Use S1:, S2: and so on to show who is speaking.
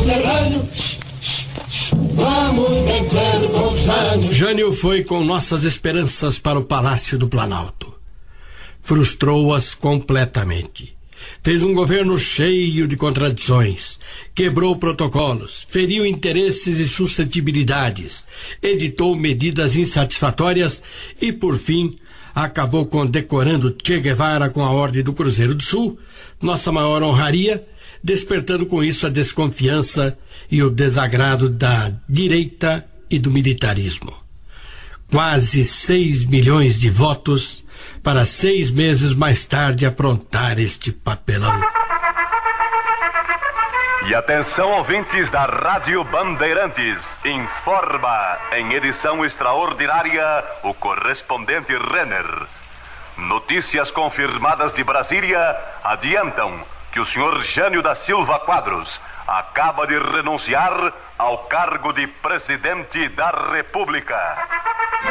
S1: conterrâneo. Vamos vencer com Jânio.
S2: Jânio foi com nossas esperanças para o Palácio do Planalto. Frustrou-as completamente. Fez um governo cheio de contradições, quebrou protocolos, feriu interesses e suscetibilidades, editou medidas insatisfatórias e, por fim, acabou condecorando Che Guevara com a Ordem do Cruzeiro do Sul, nossa maior honraria, despertando com isso a desconfiança e o desagrado da direita e do militarismo. Quase 6 milhões de votos para 6 meses mais tarde aprontar este papelão.
S3: E atenção, ouvintes da Rádio Bandeirantes, informa em edição extraordinária o correspondente Renner. Notícias confirmadas de Brasília adiantam que o senhor Jânio da Silva Quadros acaba de renunciar ao cargo de presidente da República.